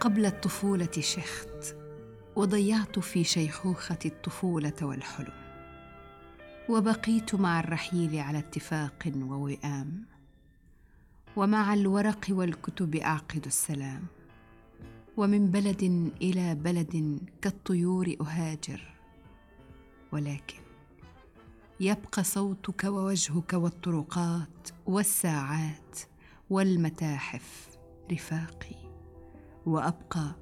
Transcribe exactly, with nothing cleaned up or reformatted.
قبل الطفولة شخت، وضيعت في شيخوخة الطفولة والحلم، وبقيت مع الرحيل على اتفاق ووئام، ومع الورق والكتب أعقد السلام، ومن بلد إلى بلد كالطيور أهاجر، ولكن يبقى صوتك ووجهك والطرقات والساعات والمتاحف رفاقي، وأبقى